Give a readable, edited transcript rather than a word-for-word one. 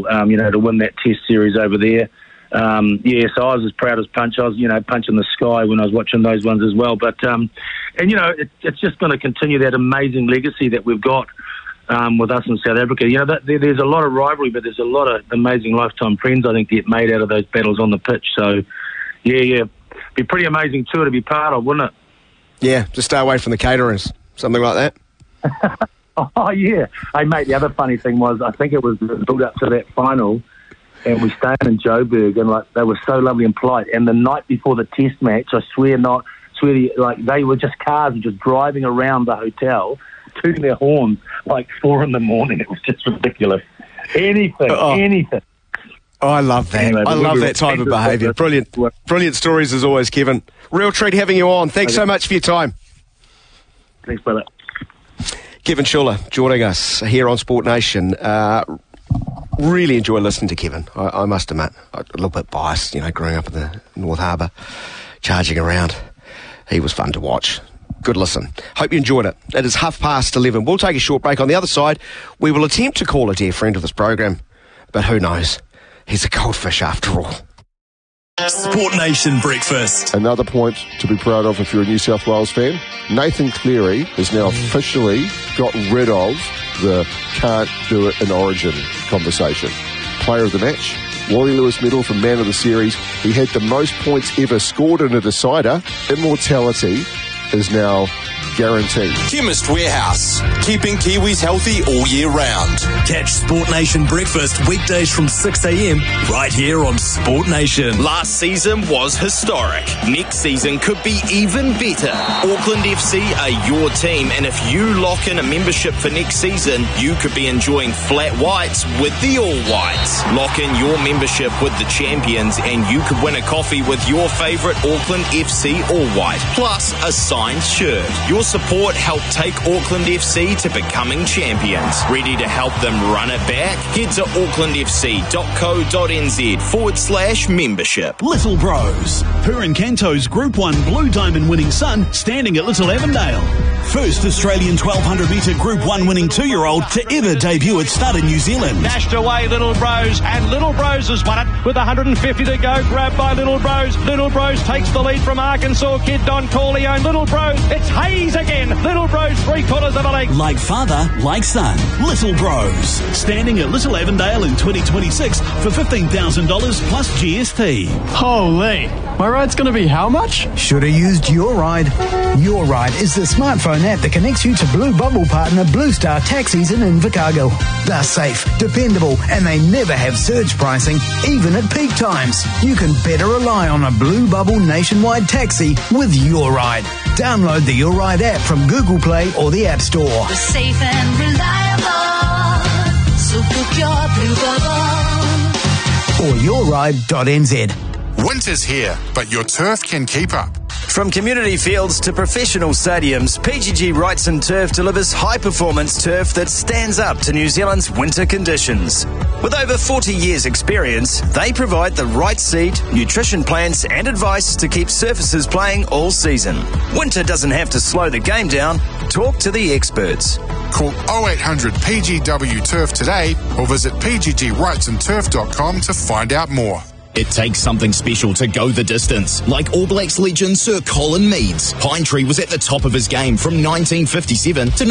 well, to win that Test series over there. So I was as proud as Punch. I was, punching the sky when I was watching those ones as well. But, it's just going to continue that amazing legacy that we've got with us in South Africa. There's a lot of rivalry, but there's a lot of amazing lifetime friends, I think, get made out of those battles on the pitch. So, be pretty amazing tour to be part of, wouldn't it? Yeah, just stay away from the caterers, something like that. Oh, yeah. Hey, mate, the other funny thing was, I think it was the build-up to that final, and we stayed in Joburg, and they were so lovely and polite. And the night before the Test match, they were just cars just driving around the hotel, tooting their horns 4 a.m. It was just ridiculous. Anything. Oh, I love that. Anyway, I love that type of behaviour. Brilliant stories as always, Kevin. Real treat having you on. Thanks so much for your time. Thanks, brother. Kevin Schuler joining us here on Sport Nation. Really enjoy listening to Kevin, I must admit. A little bit biased, growing up in the North Harbour, charging around. He was fun to watch. Good listen. Hope you enjoyed it. It is 11:30. We'll take a short break. On the other side, we will attempt to call a dear friend of this program, but who knows? He's a goldfish after all. Sport Nation Breakfast. Another point to be proud of if you're a New South Wales fan. Nathan Cleary has now officially got rid of the can't do it in Origin conversation. Player of the match, Wally Lewis medal for Man of the Series. He had the most points ever scored in a decider. Immortality is now guaranteed. Chemist Warehouse, keeping Kiwis healthy all year round. Catch Sport Nation Breakfast weekdays from 6 a.m. right here on Sport Nation. Last season was historic. Next season could be even better. Auckland FC are your team, and if you lock in a membership for next season, you could be enjoying flat whites with the All Whites. Lock in your membership with the champions, and you could win a coffee with your favourite Auckland FC All White, plus a signed shirt. Your support helped take Auckland FC to becoming champions. Ready to help them run it back? Head to aucklandfc.co.nz/membership. Little Bros. Purin Canto's Group 1 Blue Diamond winning son standing at Little Avondale. First Australian 1200 metre Group 1 winning 2-year-old to ever debut at stud in New Zealand. Dashed away Little Bros, and Little Bros has won it with 150 to go. Grabbed by Little Bros. Little Bros takes the lead from Arkansas kid Don Corleone. Little Bros, it's Hayes again. Little Bros 3/4 of a leg. Like father, like son. Little Bros. Standing at Little Avondale in 2026 for $15,000 plus GST. Holy. My ride's going to be how much? Should have used Your Ride. Your Ride is the smartphone app that connects you to Blue Bubble partner Blue Star Taxis in Invercargill. They're safe, dependable, and they never have surge pricing, even at peak times. You can better rely on a Blue Bubble nationwide taxi with Your Ride. Download the Your Ride app from Google Play or the App Store. We're safe and reliable, so book your Blue Bubble. Or yourride.nz. Winter's here, but your turf can keep up. From community fields to professional stadiums, PGG Wrightson Turf delivers high-performance turf that stands up to New Zealand's winter conditions. With over 40 years' experience, they provide the right seed, nutrition plans and advice to keep surfaces playing all season. Winter doesn't have to slow the game down. Talk to the experts. Call 0800 PGW Turf today or visit pggwrightsonturf.com to find out more. It takes something special to go the distance, like All Blacks legend Sir Colin Meads. Pine Tree was at the top of his game from 1957 to